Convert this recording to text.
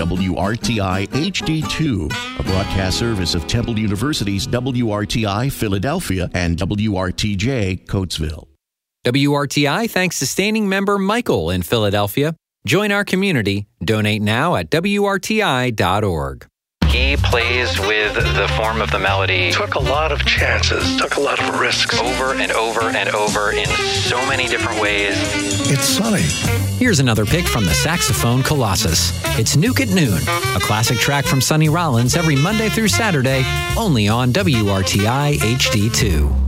WRTI HD2, a broadcast service of Temple University's WRTI Philadelphia and WRTJ Coatesville. WRTI thanks sustaining member Michael in Philadelphia. Join our community. Donate now at WRTI.org. He plays with the form of the melody. Took a lot of chances, took a lot of risks. Over and over and over in so many different ways. It's sunny. Here's another pick from the saxophone Colossus. It's Nuke at Noon, a classic track from Sonny Rollins every Monday through Saturday, only on WRTI HD2.